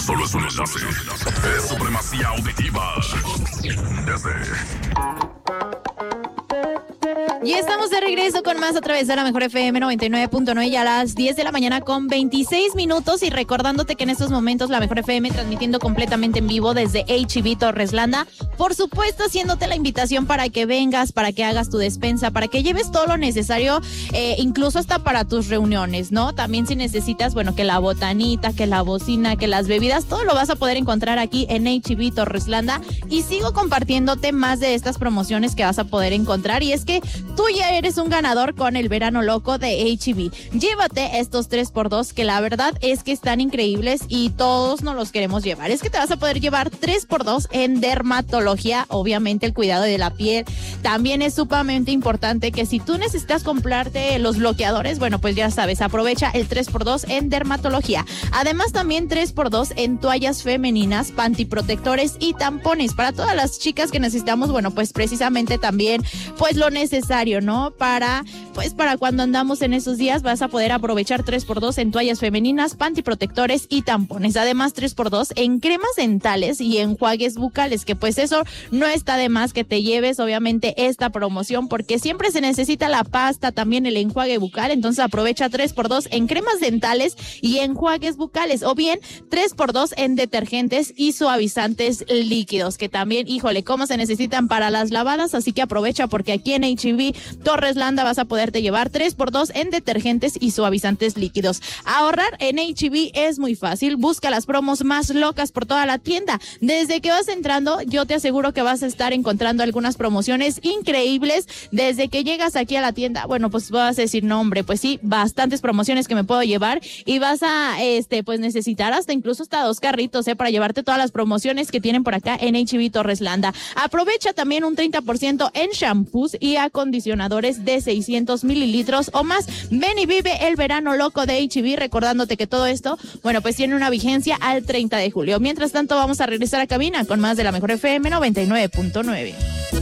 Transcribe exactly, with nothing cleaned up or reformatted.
no solo es un enlace, es supremacía auditiva. Desde... Y estamos de regreso con más a través de la Mejor F M noventa y nueve punto nueve, ya a las diez de la mañana con veintiséis minutos, y recordándote que en estos momentos la Mejor F M transmitiendo completamente en vivo desde H E B Torreslanda, por supuesto haciéndote la invitación para que vengas, para que hagas tu despensa, para que lleves todo lo necesario, eh, incluso hasta para tus reuniones, ¿no? También si necesitas, bueno, que la botanita, que la bocina, que las bebidas, todo lo vas a poder encontrar aquí en H E B Torreslanda, y sigo compartiéndote más de estas promociones que vas a poder encontrar, y es que tú ya eres un ganador con el verano loco de H E B. Llévate estos tres por dos que la verdad es que están increíbles y todos nos los queremos llevar. Es que te vas a poder llevar tres por dos en dermatología, obviamente el cuidado de la piel. También es sumamente importante que si tú necesitas comprarte los bloqueadores, bueno, pues ya sabes, aprovecha el tres por dos en dermatología. Además también tres por dos en toallas femeninas, pantiprotectores y tampones para todas las chicas que necesitamos, bueno, pues precisamente también pues lo necesario, ¿no? Para, pues para cuando andamos en esos días vas a poder aprovechar tres por dos en toallas femeninas, pantiprotectores y tampones. Además tres por dos en cremas dentales y enjuagues bucales, que pues eso no está de más que te lleves obviamente esta promoción, porque siempre se necesita la pasta, también el enjuague bucal. Entonces aprovecha tres por dos en cremas dentales y enjuagues bucales, o bien tres por dos en detergentes y suavizantes líquidos, que también, híjole, cómo se necesitan para las lavadas. Así que aprovecha, porque aquí en H E B Torreslanda vas a poderte llevar tres por dos en detergentes y suavizantes líquidos. Ahorrar en H E B es muy fácil. Busca las promos más locas por toda la tienda. Desde que vas entrando, yo te aseguro que vas a estar encontrando algunas promociones increíbles. Desde que llegas aquí a la tienda, bueno, pues vas a decir, no hombre, pues sí, bastantes promociones que me puedo llevar, y vas a, este, pues necesitar hasta incluso hasta dos carritos, eh, para llevarte todas las promociones que tienen por acá en H E B Torreslanda. Aprovecha también un treinta por ciento en shampoos y acondicionadores de seiscientos mililitros o más. Ven y vive el verano loco de H E B, recordándote que todo esto, bueno, pues tiene una vigencia al treinta de julio. Mientras tanto, vamos a regresar a cabina con más de la Mejor F M noventa y nueve punto nueve.